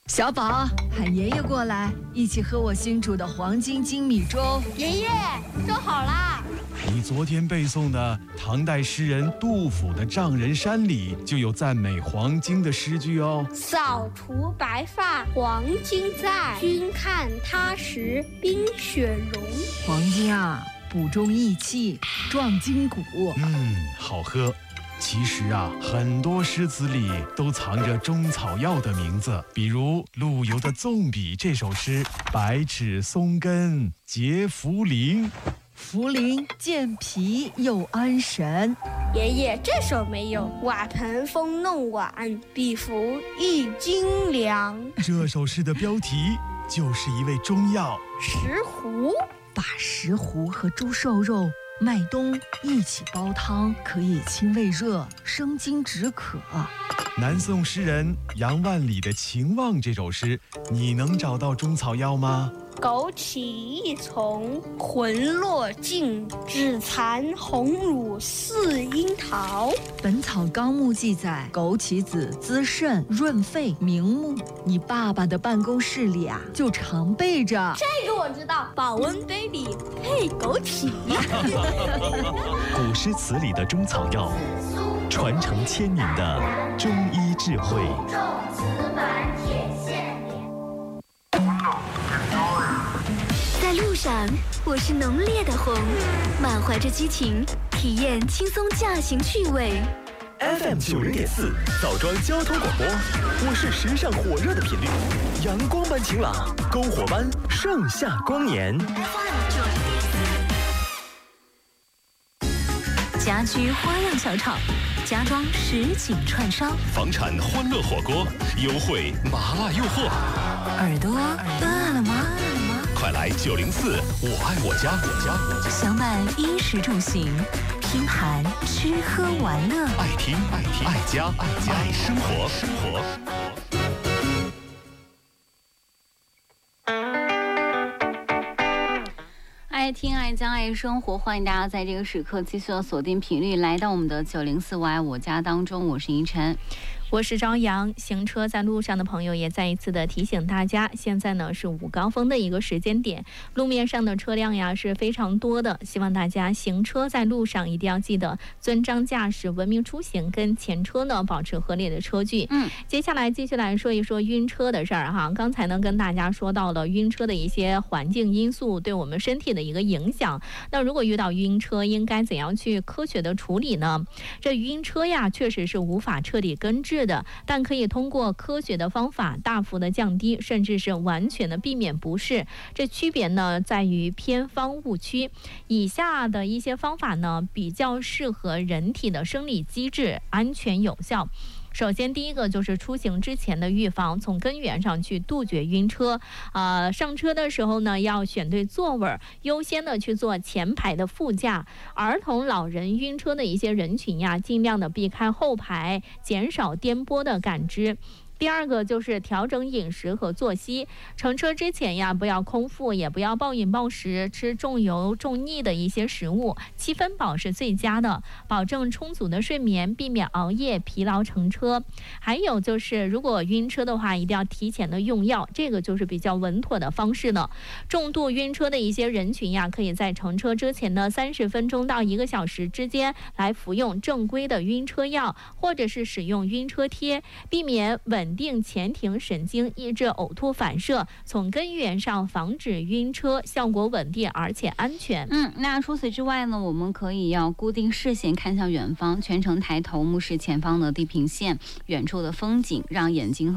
小宝，喊爷爷过来，一起喝我新煮的黄金精米粥。 爷爷，粥好啦！ 你昨天背诵的唐代诗人杜甫的《丈人山》里就有赞美黄金的诗句哦。 扫除白发黄金在，君看他时冰雪融。 黄金啊，补中益气，壮筋骨。 好喝。其实啊，很多诗词里都藏着中草药的名字，比如陆游的《纵笔》这首诗，百尺松根结茯苓， 茯苓健脾又安神。 爷爷，这首没有。瓦盆风弄碗，比服一斤粮。 这首诗的标题就是一味中药石斛。 把石斛和猪瘦肉、麦冬一起煲汤，可以清胃热、生津止渴。 南宋诗人杨万里的《情望》这首诗，你能找到中草药吗？ 枸杞一丛，魂落尽，只残红乳似樱桃。 本草纲目记载，枸杞子滋肾润肺明目。你爸爸的办公室里啊，就常备着。 这个我知道，保温杯里配枸杞。 古诗词里的中草药，传承千年的中医智慧。 在路上，我是浓烈的红，满怀着激情，体验轻松驾行趣味。 FM 90.4枣庄交通广播，我是时尚火热的频率，阳光般晴朗，篝火般盛夏光年。 家居花样小炒，家装实景串烧， 房产欢乐火锅，优惠麻辣诱惑。 耳朵饿了吗？ 快来904我爱我家， 享满衣食住行，拼盘吃喝玩乐， 爱听爱家爱生活。 爱听爱家爱生活，欢迎大家在这个时刻继续锁定频率，来到我们的904我爱我家当中。我是银晨， 我是张扬。行车在路上的朋友也再一次的提醒大家，现在呢是午高峰的一个时间点，路面上的车辆呀是非常多的，希望大家行车在路上一定要记得遵章驾驶、文明出行，跟前车呢保持合理的车距。接下来继续来说一说晕车的事儿哈。刚才呢跟大家说到了晕车的一些环境因素对我们身体的一个影响。那如果遇到晕车，应该怎样去科学的处理呢？这晕车呀确实是无法彻底根治的，但可以通过科学的方法大幅的降低，甚至是完全的避免不适。这区别呢在于偏方误区。以下的一些方法呢比较适合人体的生理机制，安全有效。首先第一个就是出行之前的预防，从根源上去杜绝晕车。上车的时候呢要选对座位，优先的去坐前排的副驾。儿童老人晕车的一些人群呀，尽量的避开后排，减少颠簸的感知。第二个就是调整饮食和作息，乘车之前呀不要空腹，也不要暴饮暴食，吃重油重腻的一些食物，7分饱是最佳的，保证充足的睡眠，避免熬夜疲劳乘车。还有就是如果晕车的话，一定要提前的用药，这个就是比较稳妥的方式了。重度晕车的一些人群呀，可以在乘车之前的30分钟到1个小时之间来服用正规的晕车药，或者是使用晕车贴，避免稳定前庭神经，抑制呕吐反射，从根源上防止晕车，效果稳定而且安全。 那除此之外呢，我们可以要固定视线，看向远方，全程抬头目视前方的地平线、远处的风景，让眼睛